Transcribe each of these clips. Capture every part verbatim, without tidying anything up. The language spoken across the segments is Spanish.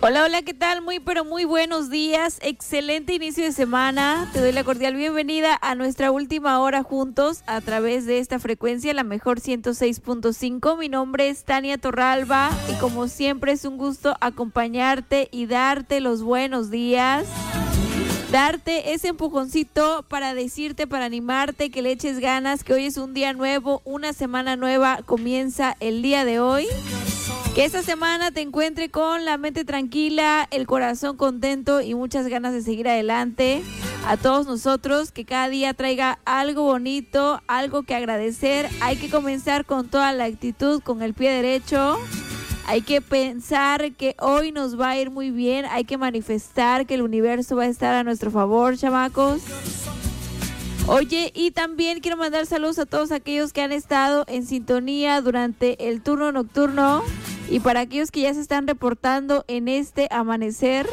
Hola, hola, ¿qué tal? Muy, pero muy buenos días. Excelente inicio de semana. Te doy la cordial bienvenida a nuestra última hora juntos a través de esta frecuencia, la mejor ciento seis punto cinco. Mi nombre es Tania Torralba y como siempre es un gusto acompañarte y darte los buenos días. Darte ese empujoncito para decirte, para animarte, que le eches ganas, que hoy es un día nuevo, una semana nueva comienza el día de hoy. Que esta semana te encuentre con la mente tranquila, el corazón contento y muchas ganas de seguir adelante. A todos nosotros, que cada día traiga algo bonito, algo que agradecer. Hay que comenzar con toda la actitud, con el pie derecho. Hay que pensar que hoy nos va a ir muy bien. Hay que manifestar que el universo va a estar a nuestro favor, chamacos. Oye, y también quiero mandar saludos a todos aquellos que han estado en sintonía durante el turno nocturno y para aquellos que ya se están reportando en este amanecer.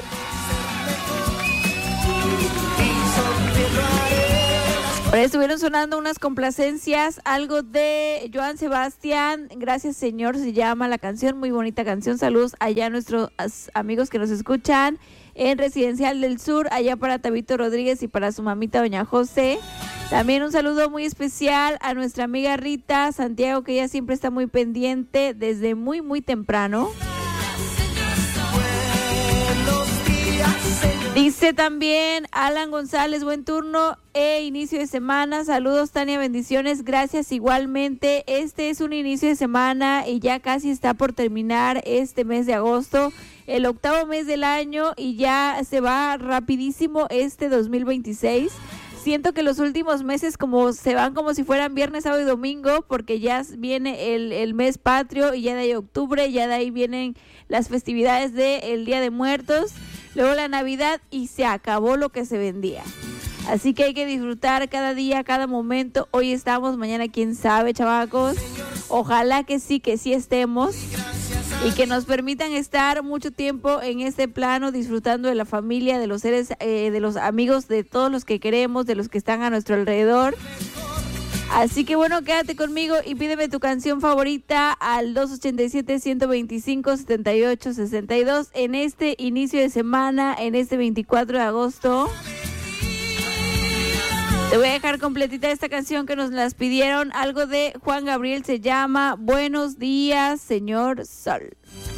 Por ahí estuvieron sonando unas complacencias, algo de Joan Sebastián, Gracias Señor se llama la canción, muy bonita canción. Saludos allá a nuestros amigos que nos escuchan en Residencial del Sur, allá para Tabito Rodríguez y para su mamita Doña José. También un saludo muy especial a nuestra amiga Rita Santiago, que ella siempre está muy pendiente desde muy muy temprano. Dice también Alan González, buen turno e inicio de semana. Saludos, Tania, bendiciones, gracias igualmente. Este es un inicio de semana y ya casi está por terminar este mes de agosto, el octavo mes del año, y ya se va rapidísimo este dos mil veintiséis. Siento que los últimos meses como se van como si fueran viernes, sábado y domingo, porque ya viene el, el mes patrio y ya de ahí octubre, ya de ahí vienen las festividades del Día de Muertos, luego la Navidad y se acabó lo que se vendía. Así que hay que disfrutar cada día, cada momento. Hoy estamos, mañana quién sabe, chavacos. Ojalá que sí, que sí estemos. Y que nos permitan estar mucho tiempo en este plano disfrutando de la familia, de los seres, eh, de los amigos, de todos los que queremos, de los que están a nuestro alrededor. Así que bueno, quédate conmigo y pídeme tu canción favorita al dos ochenta y siete, ciento veinticinco, setenta y ocho, sesenta y dos en este inicio de semana, en este veinticuatro de agosto. Te voy a dejar completita esta canción que nos las pidieron, algo de Juan Gabriel, se llama Buenos días, señor Sol.